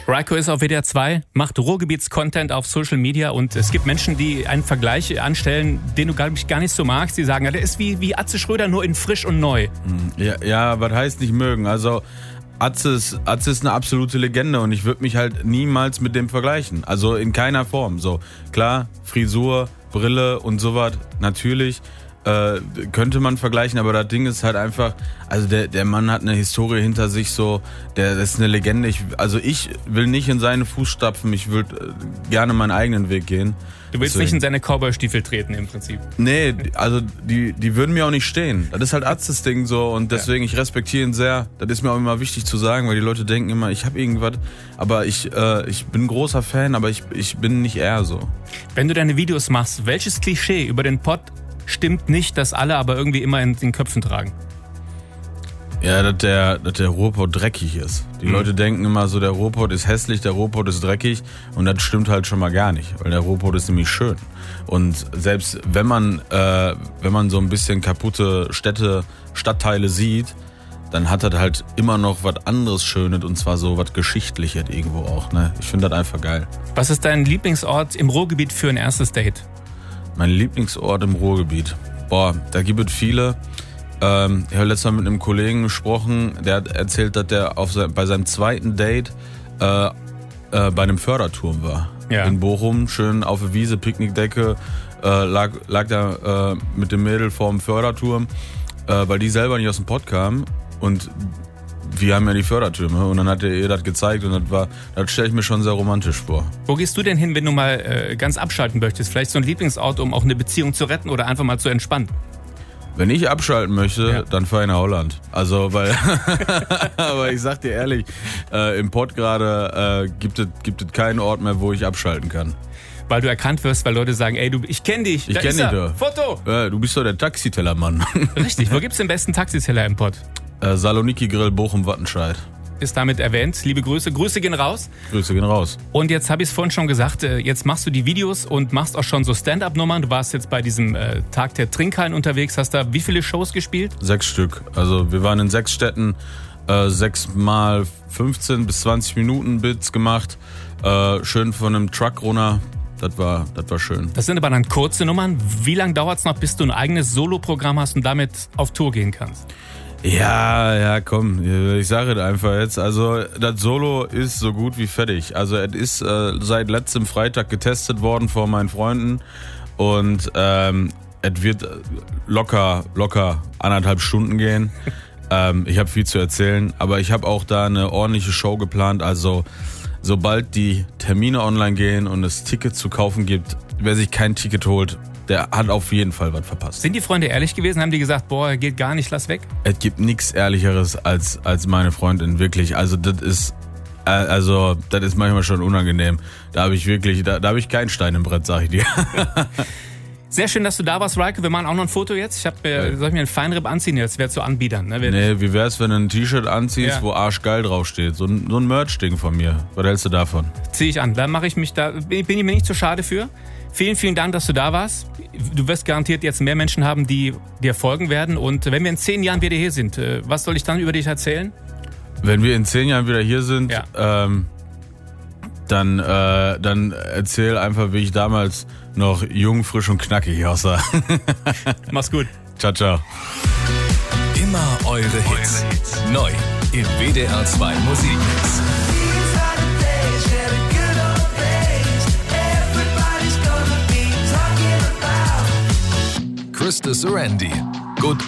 Reiko ist auf WDR 2, macht Ruhrgebiets-Content auf Social Media und es gibt Menschen, die einen Vergleich anstellen, den du, glaube ich, gar nicht so magst. Die sagen, der ist wie Atze Schröder, nur in frisch und neu. Ja, was heißt nicht mögen? Also Atze ist eine absolute Legende und ich würde mich halt niemals mit dem vergleichen. Also in keiner Form. So, klar, Frisur, Brille und sowas, natürlich. Könnte man vergleichen, aber das Ding ist halt einfach, also der Mann hat eine Historie hinter sich, so, das ist eine Legende. Ich will nicht in seine Fußstapfen, ich würde gerne meinen eigenen Weg gehen. Du willst nicht in seine Cowboy-Stiefel treten im Prinzip. Nee, also die würden mir auch nicht stehen. Das ist halt Atzes Ding so und deswegen, ich respektiere ihn sehr. Das ist mir auch immer wichtig zu sagen, weil die Leute denken immer, ich habe irgendwas, aber ich bin ein großer Fan, aber ich bin nicht er so. Wenn du deine Videos machst, welches Klischee über den Pott stimmt nicht, dass alle aber irgendwie immer in den Köpfen tragen? Ja, dass der Ruhrpott dreckig ist. Die Leute denken immer so, der Ruhrpott ist hässlich, der Ruhrpott ist dreckig und das stimmt halt schon mal gar nicht, weil der Ruhrpott ist nämlich schön. Und selbst wenn man so ein bisschen kaputte Stadtteile sieht, dann hat das halt immer noch was anderes Schönes und zwar so was Geschichtliches irgendwo auch. Ne? Ich finde das einfach geil. Was ist dein Lieblingsort im Ruhrgebiet für ein erstes Date? Mein Lieblingsort im Ruhrgebiet? Boah, da gibt es viele. Ich habe letztes Mal mit einem Kollegen gesprochen, der hat erzählt, dass der bei seinem zweiten Date bei einem Förderturm war. Ja. In Bochum, schön auf der Wiese, Picknickdecke, lag da mit dem Mädel vorm Förderturm, weil die selber nicht aus dem Pott kamen und wir haben ja die Fördertürme und dann hat er ihr das gezeigt und das stelle ich mir schon sehr romantisch vor. Wo gehst du denn hin, wenn du mal ganz abschalten möchtest? Vielleicht so ein Lieblingsort, um auch eine Beziehung zu retten oder einfach mal zu entspannen? Wenn ich abschalten möchte, dann fahre ich nach Holland. Also, weil, aber ich sag dir ehrlich, im Pott gerade gibt es keinen Ort mehr, wo ich abschalten kann. Weil du erkannt wirst, weil Leute sagen, ey, ich kenne dich. Ich kenne dich doch. Foto. Du bist doch der Taxitellermann. Richtig, wo gibt's den besten Taxiteller im Pott? Saloniki Grill Bochum-Wattenscheid. Ist damit erwähnt. Liebe Grüße. Grüße gehen raus. Grüße gehen raus. Und jetzt habe ich es vorhin schon gesagt, jetzt machst du die Videos und machst auch schon so Stand-Up-Nummern. Du warst jetzt bei diesem Tag der Trinkhallen unterwegs. Hast da wie viele Shows gespielt? 6 Stück. Also wir waren in 6 Städten, 6 mal 15 bis 20 Minuten Bits gemacht. Schön von einem Truck runter. Das war schön. Das sind aber dann kurze Nummern. Wie lange dauert es noch, bis du ein eigenes Solo-Programm hast und damit auf Tour gehen kannst? Ja, komm, ich sage es einfach jetzt. Also das Solo ist so gut wie fertig. Also es ist seit letztem Freitag getestet worden vor meinen Freunden und es wird locker 1,5 Stunden gehen. Ich habe viel zu erzählen, aber ich habe auch da eine ordentliche Show geplant. Also sobald die Termine online gehen und es Ticket zu kaufen gibt, wer sich kein Ticket holt, der hat auf jeden Fall was verpasst. Sind die Freunde ehrlich gewesen? Haben die gesagt, boah, geht gar nicht, lass weg? Es gibt nichts Ehrlicheres als meine Freundin, wirklich. Also das ist manchmal schon unangenehm. Da habe ich keinen Stein im Brett, sag ich dir. Sehr schön, dass du da warst, Reiko. Wir machen auch noch ein Foto jetzt. Soll ich mir einen Feinripp anziehen? Das wäre zu anbietern. Ne? Nee, wie wär's, wenn du ein T-Shirt anziehst, wo arschgeil draufsteht? So ein Merch-Ding von mir. Was hältst du davon? Zieh ich an. Da bin ich mir nicht zu schade für. Vielen, vielen Dank, dass du da warst. Du wirst garantiert jetzt mehr Menschen haben, die dir folgen werden. Und wenn wir in 10 Jahren wieder hier sind, was soll ich dann über dich erzählen? Wenn wir in 10 Jahren wieder hier sind, dann erzähl einfach, wie ich damals noch jung, frisch und knackig aussah. Mach's gut. Ciao, ciao. Immer eure Hits. Neu im WDR 2 Musikmix. Krista Sarandy. Good